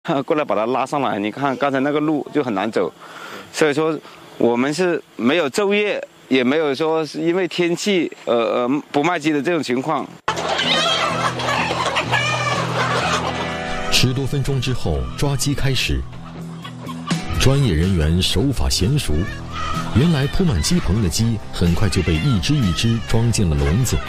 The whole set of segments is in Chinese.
过来把它拉上来。你看刚才那个路就很难走，所以说我们是没有昼夜，也没有说是因为天气不卖鸡的这种情况。 10多分钟之后，抓鸡开始。专业人员手法娴熟，原来铺满鸡棚的鸡很快就被一只一只装进了笼子。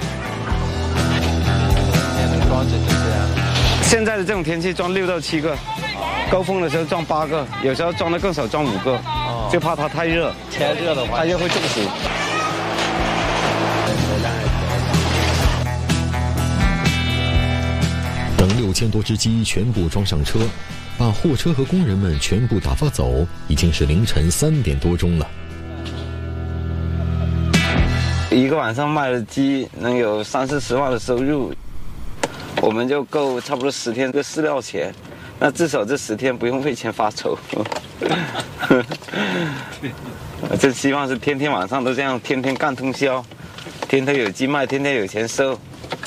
现在的这种天气装6到7个，高峰的时候装8个，有时候装的更少，装5个，就怕它太热， 天热的话它就会中暑。 等6000多只鸡全部装上车，把货车和工人们全部打发走，已经是凌晨3点多钟了。 一个晚上卖的鸡能有30、40万的收入，我们就够差不多10天的饲料钱。那至少这10天不用为钱发愁。这希望是天天晚上都这样，天天干通宵，天天有鸡卖，天天有钱收。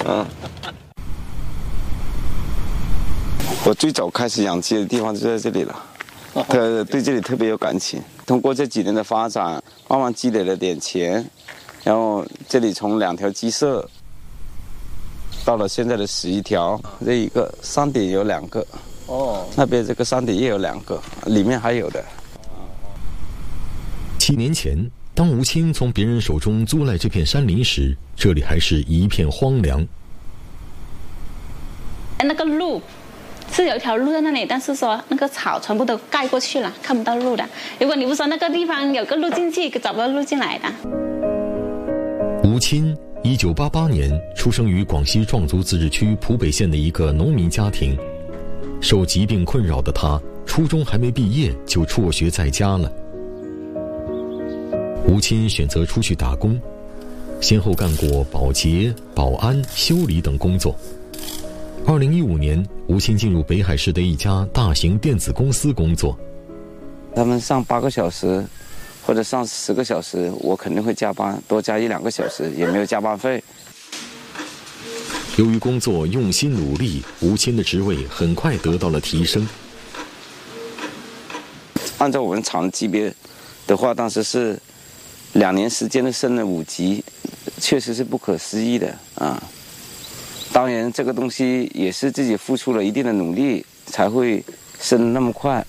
我最早开始养鸡的地方就在这里了，对这里特别有感情。通过这几年的发展，慢慢积累了点钱，然后这里从2条鸡舍到了现在的11条，这一个山顶有2个，那边这个山顶也有2个，里面还有的。 7年前，当吴清从别人手中租来这片山林时，这里还是一片荒凉。 那个路是有一条路在那里，但是说那个草全部都盖过去了，看不到路的。如果你不说那个地方有个路进去，找不到路进来的。 吴清1988年出生于广西壮族自治区浦北县的一个农民家庭，受疾病困扰的他，初中还没毕业就辍学在家了。吴清选择出去打工，先后干过保洁、保安、修理等工作。2015年，吴清进入北海市的一家大型电子公司工作。 他们上8个小时，或者上10个小时，我肯定会加班，多加1、2个小时，也没有加班费。 由于工作用心努力，吴清的职位很快得到了提升。 按照我们厂级别的话，当时是2年时间的升了5级，确实是不可思议的啊。当然，这个东西也是自己付出了一定的努力才会升那么快。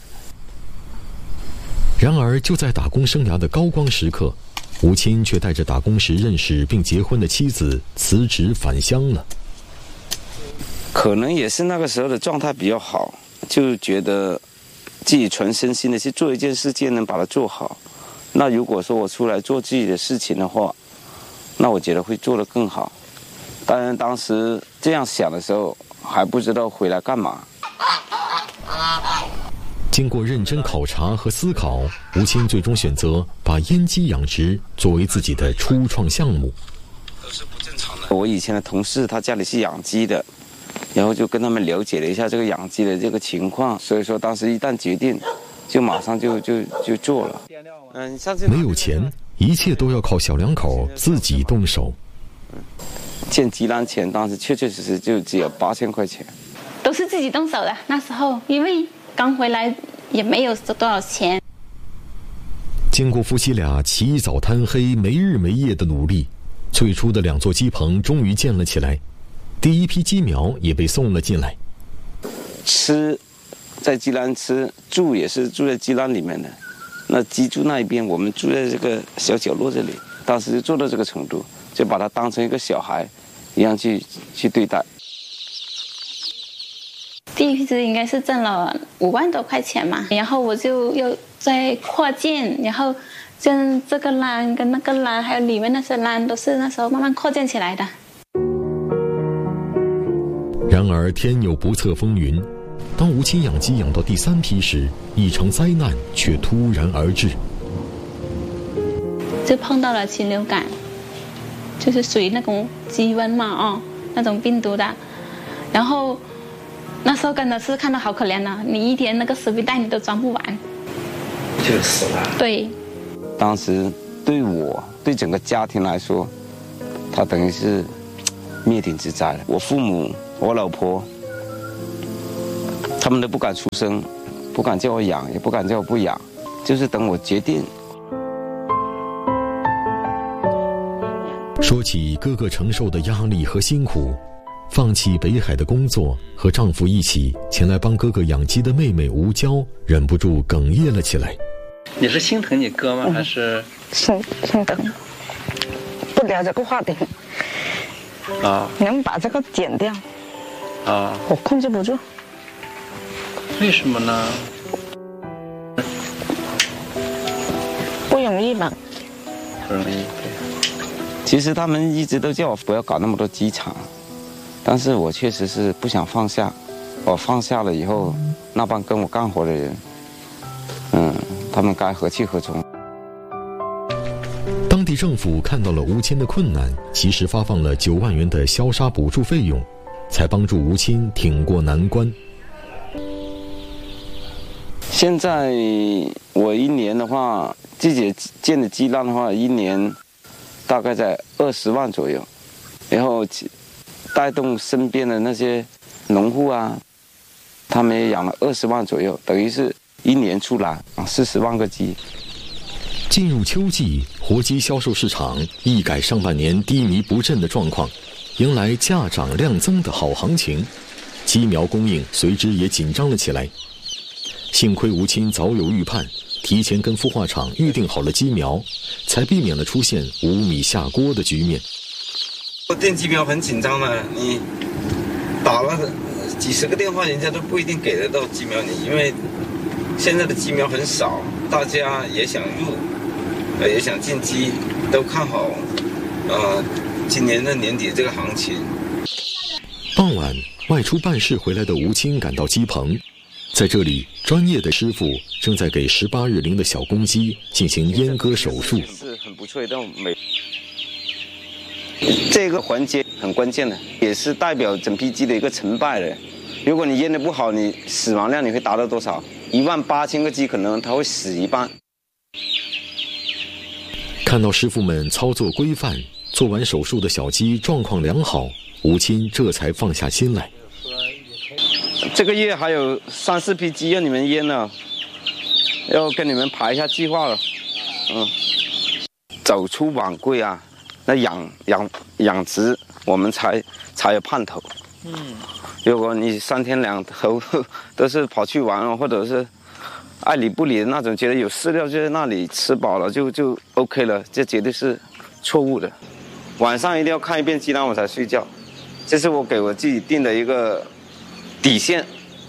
然而，就在打工生涯的高光时刻，吴清却带着打工时认识并结婚的妻子辞职返乡了。 可能也是那个时候的状态比较好，就觉得自己全身心的去做一件事情，能把它做好。那如果说我出来做自己的事情的话，那我觉得会做得更好。当然，当时这样想的时候，还不知道回来干嘛。 经过认真考察和思考，吴清最终选择把阉鸡养殖作为自己的初创项目。 我以前的同事他家里是养鸡的，然后就跟他们了解了一下这个养鸡的这个情况，所以说当时一旦决定，就马上就做了。 没有钱，一切都要靠小两口自己动手。 建鸡栏钱当时确实就只有8000块钱， 都是自己动手的。那时候因为刚回来也没有多少钱。 经过夫妻俩起早贪黑、没日没夜的努力，最初的2座鸡棚终于建了起来，第一批鸡苗也被送了进来。 吃在鸡栏吃，住也是住在鸡栏里面的。那鸡住那一边，我们住在这个小角落这里。当时就做到这个程度，就把它当成一个小孩一样去对待。 第一批子应该是挣了5万多块钱嘛，然后我就又在扩建，然后像这个栏跟那个栏，还有里面那些栏，都是那时候慢慢扩建起来的。 然而天有不测风云，当吴清养鸡养到第3批时，一场灾难却突然而至。 就碰到了禽流感，就是属于那种鸡瘟嘛，那种病毒的。然后那时候真的是看到好可怜了，你一天那个食品袋你都装不完， 就死了。 对， 当时对我对整个家庭来说，它等于是灭顶之灾了。我父母、我老婆他们都不敢出声，不敢叫我养，也不敢叫我不养，就是等我决定。 说起哥哥承受的压力和辛苦，放弃北海的工作，和丈夫一起前来帮哥哥养鸡的妹妹吴娇忍不住哽咽了起来。 你是心疼你哥吗？还是心疼？不聊这个话题。能把这个剪掉？我控制不住。 为什么呢？ 不容易吧？ 不容易。 其实他们一直都叫我不要搞那么多鸡场，但是我确实是不想放下。我放下了以后，那帮跟我干活的人，他们该何去何从？ 当地政府看到了吴钦的困难，及时发放了9万元的消杀补助费用，才帮助吴钦挺过难关。 现在我一年的话，自己建的鸡栏的话，一年大概在20万左右，然后带动身边的那些农户啊，他们也养了20万左右，等于是一年出栏40万个鸡。 进入秋季，活鸡销售市场一改上半年低迷不振的状况，迎来价涨量增的好行情，鸡苗供应随之也紧张了起来。幸亏吴钦早有预判，提前跟孵化厂预定好了鸡苗，才避免了出现无米下锅的局面。 订鸡苗很紧张的，你打了几十个电话，人家都不一定给得到鸡苗你，因为现在的鸡苗很少，大家也想入，也想进鸡，都看好今年的年底这个行情。 傍晚，外出办事回来的吴钦赶到鸡棚，在这里，专业的师傅正在给18日龄的小公鸡进行阉割手术。 是很不错的美。这个环节很关键的，也是代表整批鸡的一个成败的。如果你阉得不好，你死亡量你会达到多少？18000个鸡可能它会死一半。 看到师傅们操作规范，做完手术的小鸡状况良好，吴钦这才放下心来。 这个月还有3、4批鸡让你们阉了，要跟你们排一下计划了。走出晚归啊，那养殖我们才有盼头。如果你3天2头都是跑去玩了，或者是爱理不理的那种，觉得有饲料就在那里吃饱了就 OK 了，这绝对是错误的。晚上一定要看一遍鸡栏我才睡觉，这是我给我自己定的一个底线。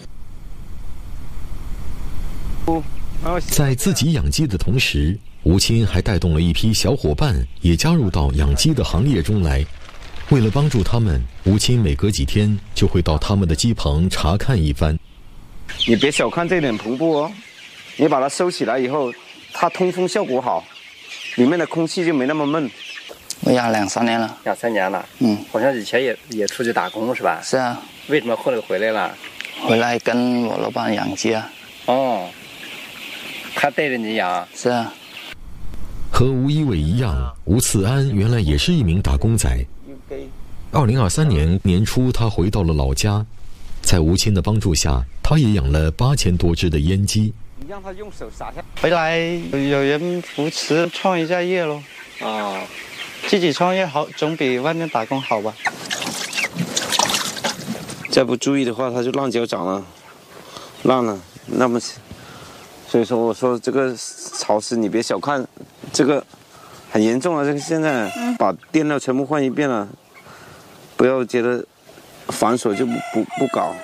在自己养鸡的同时，吴钦还带动了一批小伙伴也加入到养鸡的行列中来。为了帮助他们，吴钦每隔几天就会到他们的鸡棚查看一番。 你别小看这点棚布哦，你把它收起来以后，它通风效果好，里面的空气就没那么闷。 我养2、3年了。 2、3年了。好像以前也出去打工是吧？ 是啊。 为什么后来回来了？ 回来跟我老板养鸡啊。 他带着你养。 是啊。 和吴一伟一样，吴次安原来也是一名打工仔。2023年年初，他回到了老家，在吴钦的帮助下，他也养了8000多只的阉鸡。 你让他用手撒下。 回来有人扶持，创一下业咯。自己创业好，总比外面打工好吧？ 再不注意的话，它就烂脚长了，烂了，那么，所以说我说这个潮湿你别小看，这个很严重了。这个现在把电料全部换一遍了，不要觉得繁琐就不搞。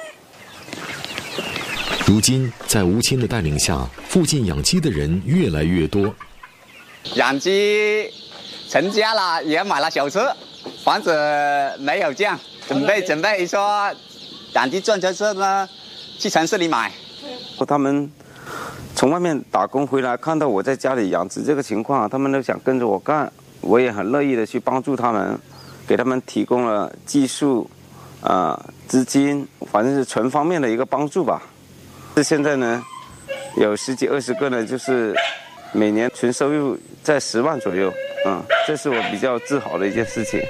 如今在吴钦的带领下，附近养鸡的人越来越多。 养鸡成家了，也买了小车，房子没有降，准备说养鸡赚车呢，去城市里买。 他们从外面打工回来，看到我在家里养殖这个情况，他们都想跟着我干，我也很乐意的去帮助他们，给他们提供了技术、资金，反正是全方面的一个帮助吧。现在呢，有10几20个呢，就是每年纯收入在10万左右，这是我比较自豪的一件事情。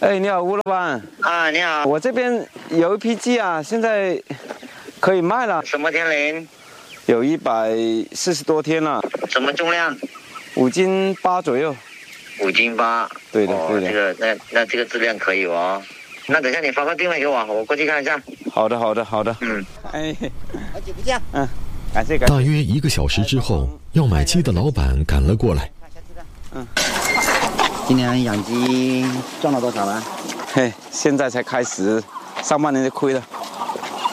哎，你好，吴老板。 啊，你好。 我这边有一批鸡啊，现在可以卖了。 什么天龄？ 有140多天了。 什么重量 ？5斤8左右。 5斤8。 对的，对的。 这个那这个质量可以哦。那等一下你发个定位给我，我过去看一下。 好的，好的，好的。哎， 好久不见。 感谢。 大约1个小时之后，要买鸡的老板赶了过来。 今年养鸡赚了多少呢？ 嘿，现在才开始，上半年就亏了。